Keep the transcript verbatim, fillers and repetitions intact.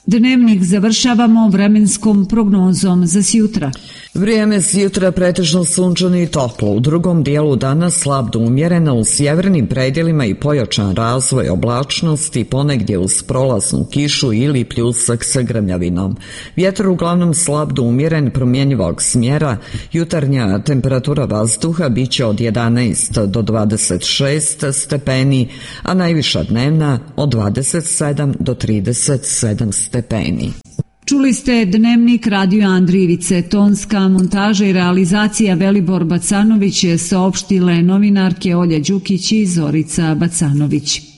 Dnevnik završavamo vremenskom prognozom za sjutra. Vrijeme sjutra pretežno sunčano i toplo. U drugom dijelu dana slab do umjereno, u sjevernim predjelima i pojačan razvoj oblačnosti, ponegdje uz prolaznu kišu ili pljusak sa grmljavinom. Vjetar uglavnom slab do umjeren, promjenjivog smjera. Jutarnja temperatura vazduha bit će od jedanaest do dvadeset šest stepeni, a najviša dnevna od dvadeset sedam do trideset sedam stepeni. Čuli ste Dnevnik Radio Andrijevice, tonska montaža i realizacija Velibor Bacanović, saopštile novinarke Olja Đukić i Zorica Bacanović.